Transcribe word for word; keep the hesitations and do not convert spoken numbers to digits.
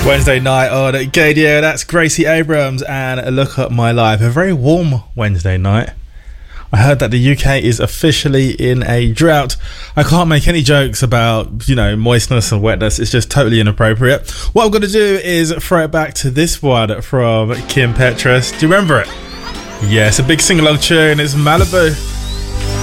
Wednesday night on Gadio. That's Gracie Abrams and Look Up My Life. A very warm Wednesday night. I heard that the U K is officially in a drought. I can't make any jokes about, you know, moistness and wetness. It's just totally inappropriate. What I'm going to do is throw it back to this one from Kim Petras. Do you remember it? Yes, a big sing-along tune. It's Malibu.